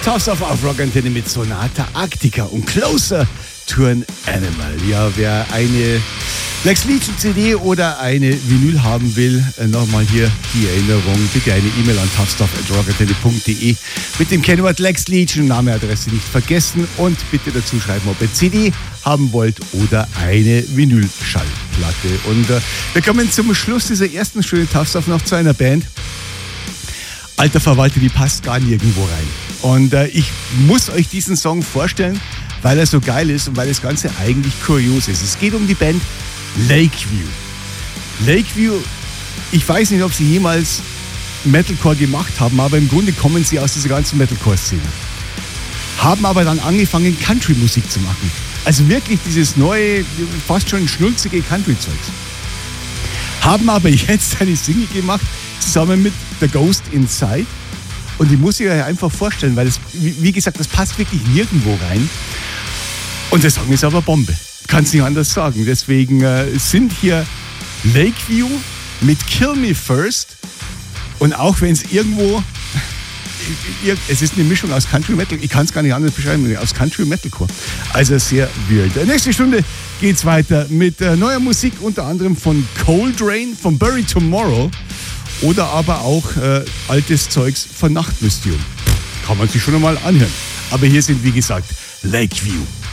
Toss auf Rock Antenne mit Sonata Arctica und Closer to an Animal. Ja, wer eine Lex Legion CD oder eine Vinyl haben will, nochmal hier die Erinnerung. Bitte eine E-Mail an toughstuff@rockantenne.de mit dem Kennwort Lex Legion, Name, Adresse nicht vergessen und bitte dazu schreiben, ob ihr CD haben wollt oder eine Vinylschallplatte. Und wir kommen zum Schluss dieser ersten Stunde Tough Stuff noch zu einer Band. Alter Verwalter, die passt gar nirgendwo rein. Und ich muss euch diesen Song vorstellen, weil er so geil ist und weil das Ganze eigentlich kurios ist. Es geht um die Band Lakeview. Lakeview, ich weiß nicht, ob sie jemals Metalcore gemacht haben, aber im Grunde kommen sie aus dieser ganzen Metalcore-Szene. Haben aber dann angefangen, Country-Musik zu machen. Also wirklich dieses neue, fast schon schnulzige Country-Zeugs. Haben aber jetzt eine Single gemacht, zusammen mit The Ghost Inside. Und die muss ich euch einfach vorstellen, weil das, wie gesagt, das passt wirklich nirgendwo rein. Und der Song ist aber Bombe. Kann es nicht anders sagen. Deswegen sind hier Lakeview mit Kill Me First. Und auch wenn es irgendwo, es ist eine Mischung aus Country Metal, ich kann es gar nicht anders beschreiben, aus Country Metalcore. Also sehr weird. Nächste Stunde geht's weiter mit neuer Musik, unter anderem von Coldrain, von Bury Tomorrow. Oder aber auch altes Zeugs von Nachtmystium. Kann man sich schon einmal anhören. Aber hier sind, wie gesagt, Lakeview.